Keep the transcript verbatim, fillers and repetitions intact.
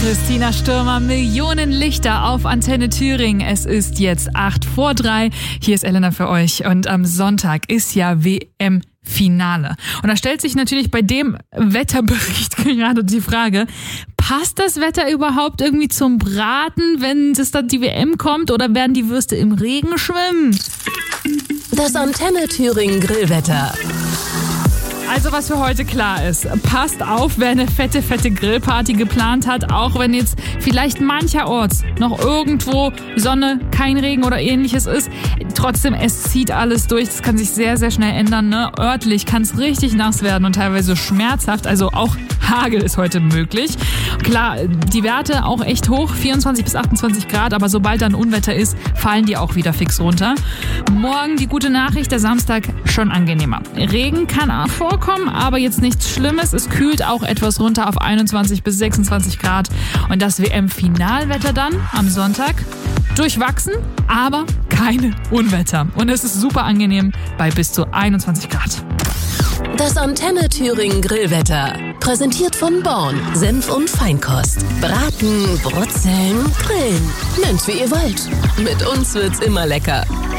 Christina Stürmer, Millionen Lichter auf Antenne Thüringen. Es ist jetzt acht vor drei. Hier ist Elena für euch. Und am Sonntag ist ja W M-Finale. Und da stellt sich natürlich bei dem Wetterbericht gerade die Frage, passt das Wetter überhaupt irgendwie zum Braten, wenn es dann die W M kommt, oder werden die Würste im Regen schwimmen? Das Antenne Thüringen Grillwetter. Also was für heute klar ist, passt auf, wer eine fette, fette Grillparty geplant hat, auch wenn jetzt vielleicht mancherorts noch irgendwo Sonne, kein Regen oder ähnliches ist. Trotzdem, es zieht alles durch, das kann sich sehr, sehr schnell ändern. Ne? Örtlich kann es richtig nass werden und teilweise schmerzhaft, also auch Hagel ist heute möglich. Klar, die Werte auch echt hoch, vierundzwanzig bis achtundzwanzig Grad, aber sobald dann Unwetter ist, fallen die auch wieder fix runter. Morgen die gute Nachricht, der Samstag schon angenehmer. Regen kann auch vorkommen, aber jetzt nichts Schlimmes. Es kühlt auch etwas runter auf einundzwanzig bis sechsundzwanzig Grad. Und das W M-Finalwetter dann am Sonntag durchwachsen, aber keine Unwetter. Und es ist super angenehm bei bis zu einundzwanzig Grad. Das Antenne Thüringen Grillwetter. Präsentiert von Born. Senf und Feinkost. Braten, brutzeln, grillen. Nennt's wie ihr wollt. Mit uns wird's immer lecker.